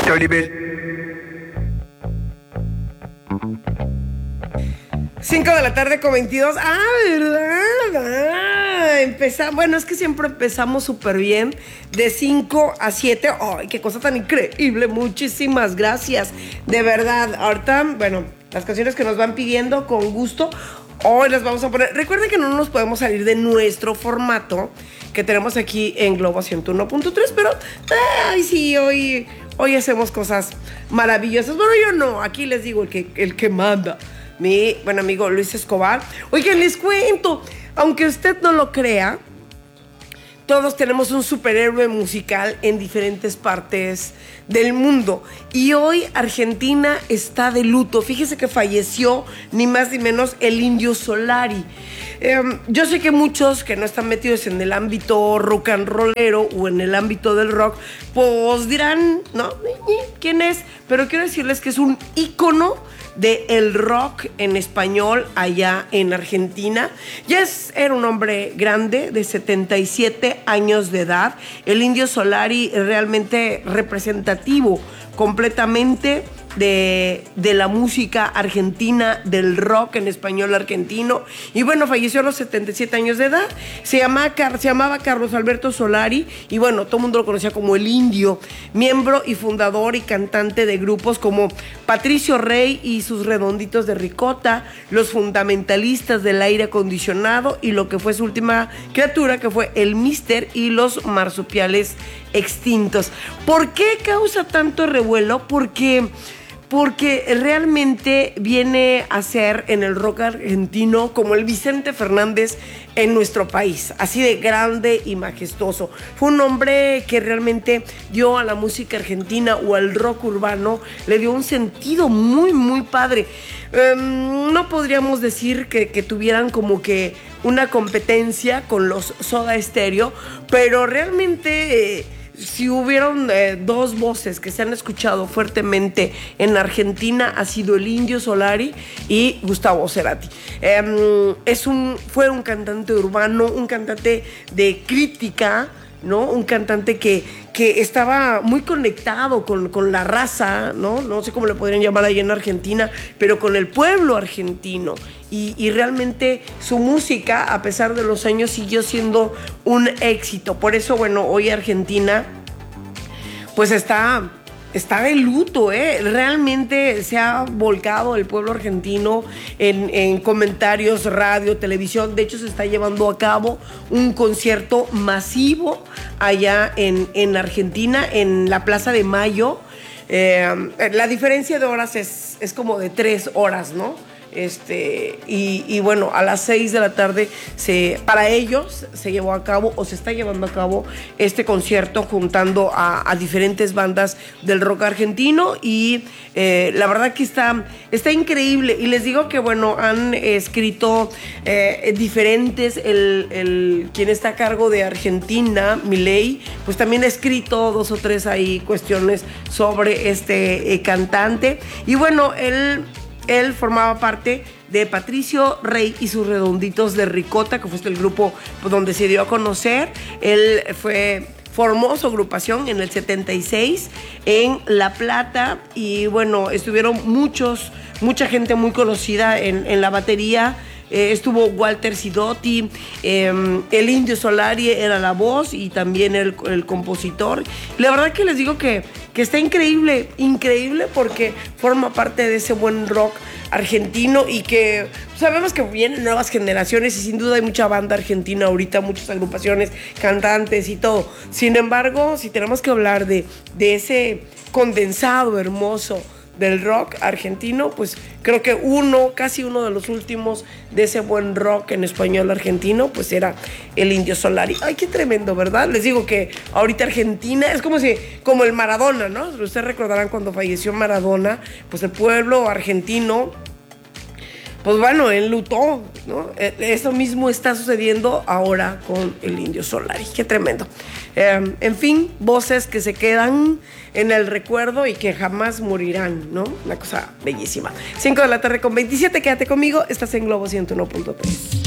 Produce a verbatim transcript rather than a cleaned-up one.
cinco de la tarde con veintidós. Ah, ¿verdad? Ah, empezamos. Bueno, es que siempre empezamos súper bien. De cinco a siete. ¡Ay, qué cosa tan increíble! Muchísimas gracias. De verdad. Ahorita, bueno, las canciones que nos van pidiendo con gusto, hoy las vamos a poner. Recuerden que no nos podemos salir de nuestro formato que tenemos aquí en Globo ciento uno punto tres, pero, ay, sí, hoy, hoy hacemos cosas maravillosas. Bueno, yo no. Aquí les digo el que, el que manda. Mi buen amigo Luis Escobar. Oigan, les cuento, aunque usted no lo crea, todos tenemos un superhéroe musical en diferentes partes del mundo. Y hoy Argentina está de luto. Fíjese que falleció ni más ni menos el Indio Solari. Eh, yo sé que muchos que no están metidos en el ámbito rock and rollero o en el ámbito del rock, pues dirán, ¿no? ¿Quién es? Pero quiero decirles que es un ícono de el rock en español allá en Argentina. Ya es, era un hombre grande de setenta y siete años de edad. El Indio Solari realmente representativo completamente de, de la música argentina, del rock en español argentino. Y bueno, falleció a los setenta y siete años de edad. Se llamaba, se llamaba Carlos Alberto Solari y bueno, todo el mundo lo conocía como el Indio, miembro y fundador y cantante de grupos como Patricio Rey y sus Redonditos de Ricota, Los Fundamentalistas del Aire Acondicionado y lo que fue su última criatura, que fue el Mister y los Marsupiales Extintos. ¿Por qué causa tanto revuelo? Porque Porque realmente viene a ser en el rock argentino como el Vicente Fernández en nuestro país, así de grande y majestuoso. Fue un hombre que realmente dio a la música argentina o al rock urbano, le dio un sentido muy, muy padre. Um, no podríamos decir que, que tuvieran como que una competencia con los Soda Stereo, pero realmente... Eh, Si hubieron eh, dos voces que se han escuchado fuertemente en Argentina, ha sido el Indio Solari y Gustavo Cerati. Eh, es un, fue un cantante urbano, un cantante de crítica, ¿no? Un cantante que, que estaba muy conectado con, con la raza, ¿no? No sé cómo le podrían llamar ahí en Argentina, pero con el pueblo argentino. Y, y realmente su música, a pesar de los años, siguió siendo un éxito. Por eso, bueno, hoy Argentina, pues está... Está de luto, ¿eh? Realmente se ha volcado el pueblo argentino en, en comentarios, radio, televisión. De hecho, se está llevando a cabo un concierto masivo allá en, en Argentina, en la Plaza de Mayo. Eh, la diferencia de horas es, es como de tres horas, ¿no? Este, y, y bueno, a las seis de la tarde se, para ellos se llevó a cabo o se está llevando a cabo este concierto juntando a, a diferentes bandas del rock argentino y eh, la verdad que está, está increíble. Y les digo que bueno, han escrito eh, diferentes, el, el, quien está a cargo de Argentina, Milei, pues también ha escrito dos o tres ahí cuestiones sobre este eh, cantante. Y bueno, él Él formaba parte de Patricio Rey y sus Redonditos de Ricota, que fue el grupo donde se dio a conocer. Él fue, formó su agrupación en el setenta y seis en La Plata y bueno, estuvieron muchos, mucha gente muy conocida en, en la batería. Eh, estuvo Walter Sidotti, eh, el Indio Solari era la voz y también el, el compositor. La verdad que les digo que, que está increíble, increíble porque forma parte de ese buen rock argentino y que sabemos que vienen nuevas generaciones y sin duda hay mucha banda argentina ahorita, muchas agrupaciones, cantantes y todo. Sin embargo, si tenemos que hablar de, de ese condensado hermoso del rock argentino, pues creo que uno, casi uno de los últimos de ese buen rock en español argentino, pues era el Indio Solari. Ay, qué tremendo, ¿verdad? Les digo que ahorita Argentina es como si, como el Maradona, ¿no? Ustedes recordarán cuando falleció Maradona, pues el pueblo argentino, pues bueno, él lutó, ¿no? Eso mismo está sucediendo ahora con el Indio Solari. Qué tremendo. Eh, en fin, voces que se quedan en el recuerdo y que jamás morirán, ¿no? Una cosa bellísima. cinco de la tarde con veintisiete, quédate conmigo, estás en Globo ciento uno punto tres.